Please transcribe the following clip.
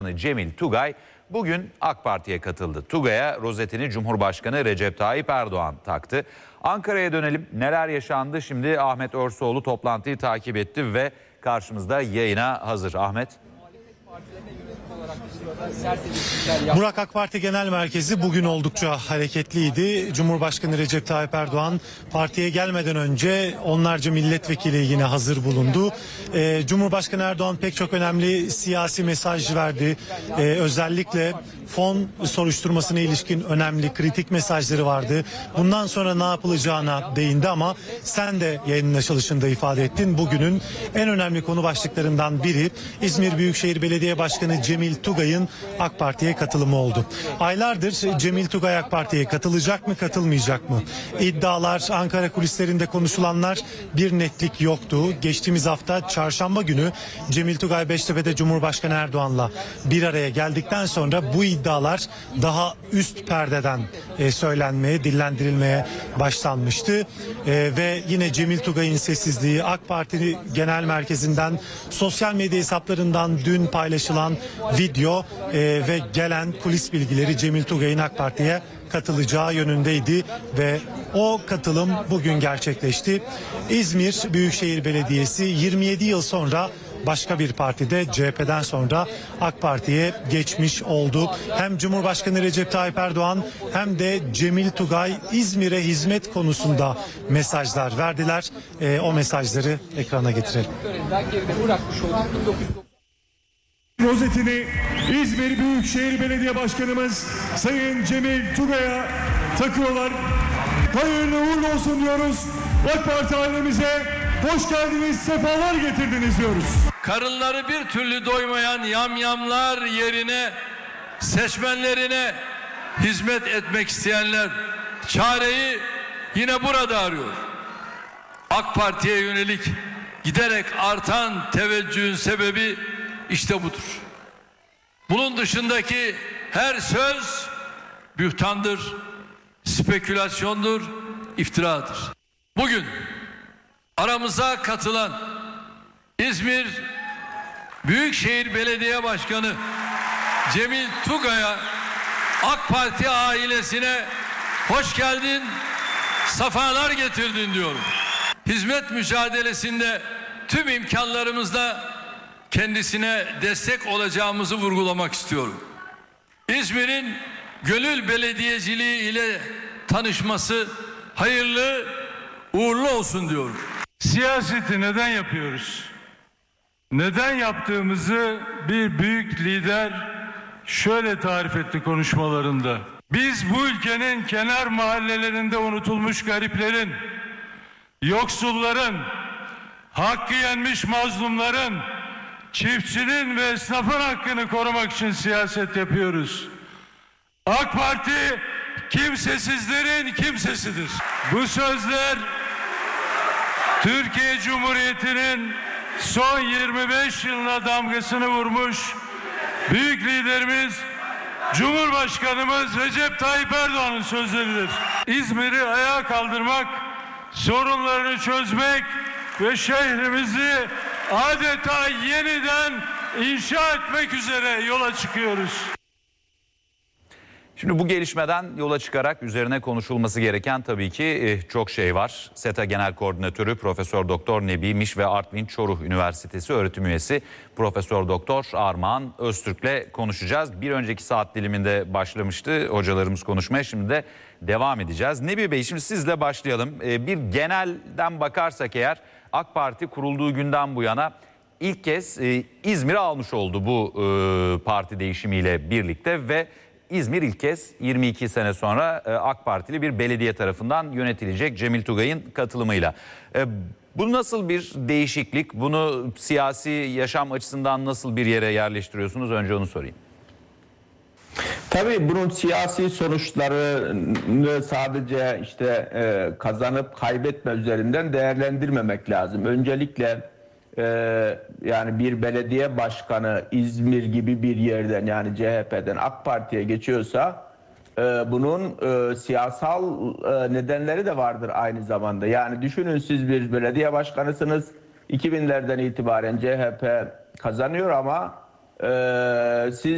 Cemil Tugay bugün AK Parti'ye katıldı. Tugay'a rozetini Cumhurbaşkanı Recep Tayyip Erdoğan taktı. Ankara'ya dönelim. Neler yaşandı? Şimdi Ahmet Örsoğlu toplantıyı takip etti ve karşımızda yayına hazır. Ahmet. Burak, AK Parti Genel Merkezi bugün oldukça hareketliydi. Cumhurbaşkanı Recep Tayyip Erdoğan partiye gelmeden önce onlarca milletvekili yine hazır bulundu. Cumhurbaşkanı Erdoğan pek çok önemli siyasi mesaj verdi. Özellikle fon soruşturmasına ilişkin önemli kritik mesajları vardı. Bundan sonra ne yapılacağına değindi ama sen de yayının açılışında ifade ettin. Bugünün en önemli konu başlıklarından biri İzmir Büyükşehir Belediye Başkanı Cemil Tugay'ın AK Parti'ye katılımı oldu. Aylardır Cemil Tugay AK Parti'ye katılacak mı, katılmayacak mı? İddialar, Ankara kulislerinde konuşulanlar, bir netlik yoktu. Geçtiğimiz hafta çarşamba günü Cemil Tugay Beştepe'de Cumhurbaşkanı Erdoğan'la bir araya geldikten sonra bu iddialar daha üst perdeden söylenmeye, dillendirilmeye başlanmıştı. Ve yine Cemil Tugay'ın sessizliği, AK Parti Genel Merkezi'nden, sosyal medya hesaplarından dün paylaşılan video ve gelen kulis bilgileri Cemil Tugay'ın AK Parti'ye katılacağı yönündeydi ve o katılım bugün gerçekleşti. İzmir Büyükşehir Belediyesi 27 yıl sonra başka bir partide, CHP'den sonra AK Parti'ye geçmiş oldu. Hem Cumhurbaşkanı Recep Tayyip Erdoğan hem de Cemil Tugay İzmir'e hizmet konusunda mesajlar verdiler. O mesajları ekrana getirelim. Rozetini İzmir Büyükşehir Belediye Başkanımız Sayın Cemil Tugay'a takıyorlar. Hayırlı uğurlu olsun diyoruz. AK Parti ailemize hoş geldiniz, sefalar getirdiniz diyoruz. Karınları bir türlü doymayan yamyamlar yerine seçmenlerine hizmet etmek isteyenler çareyi yine burada arıyor. AK Parti'ye yönelik giderek artan teveccühün sebebi İşte budur. Bunun dışındaki her söz bühtandır, spekülasyondur, iftiradır. Bugün aramıza katılan İzmir Büyükşehir Belediye Başkanı Cemil Tugay'a, AK Parti ailesine hoş geldin, sefalar getirdin diyorum. Hizmet mücadelesinde tüm imkanlarımızla kendisine destek olacağımızı vurgulamak istiyorum. İzmir'in gönül belediyeciliği ile tanışması hayırlı, uğurlu olsun diyorum. Siyaseti neden yapıyoruz? Neden yaptığımızı bir büyük lider şöyle tarif etti konuşmalarında. Biz bu ülkenin kenar mahallelerinde unutulmuş gariplerin, yoksulların, hakkı yenmiş mazlumların, çiftçinin ve esnafın hakkını korumak için siyaset yapıyoruz. AK Parti kimsesizlerin kimsesidir. Bu sözler Türkiye Cumhuriyeti'nin son 25 yılına damgasını vurmuş büyük liderimiz Cumhurbaşkanımız Recep Tayyip Erdoğan'ın sözleridir. İzmir'i ayağa kaldırmak, sorunlarını çözmek ve şehrimizi adeta yeniden inşa etmek üzere yola çıkıyoruz. Şimdi bu gelişmeden yola çıkarak üzerine konuşulması gereken tabii ki çok şey var. SETA Genel Koordinatörü Profesör Doktor Nebi Miş ve Artvin Çoruh Üniversitesi öğretim üyesi Profesör Doktor Armağan Öztürk'le konuşacağız. Bir önceki saat diliminde başlamıştı hocalarımız konuşmaya, şimdi de devam edeceğiz. Nebi Bey, şimdi sizle başlayalım. Bir genelden bakarsak eğer, AK Parti kurulduğu günden bu yana ilk kez İzmir'i almış oldu bu parti değişimiyle birlikte ve İzmir ilk kez 22 sene sonra AK Partili bir belediye tarafından yönetilecek Cemil Tugay'ın katılımıyla. Bu nasıl bir değişiklik? Bunu siyasi yaşam açısından nasıl bir yere yerleştiriyorsunuz? Önce onu sorayım. Tabii bunun siyasi sonuçlarını sadece kazanıp kaybetme üzerinden değerlendirmemek lazım. Öncelikle yani bir belediye başkanı İzmir gibi bir yerden, yani CHP'den AK Parti'ye geçiyorsa bunun siyasal nedenleri de vardır aynı zamanda. Yani düşünün, siz bir belediye başkanısınız, 2000'lerden itibaren CHP kazanıyor ama siz